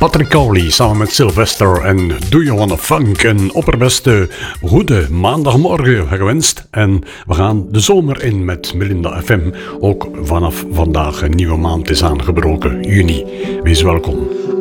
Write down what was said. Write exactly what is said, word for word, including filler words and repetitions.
Patrick Cowley samen met Sylvester en Do You Wanna Funk. Een opperbeste goede maandagmorgen gewenst. En we gaan de zomer in met Melinda F M. Ook vanaf vandaag een nieuwe maand is aangebroken, juni. Wees welkom.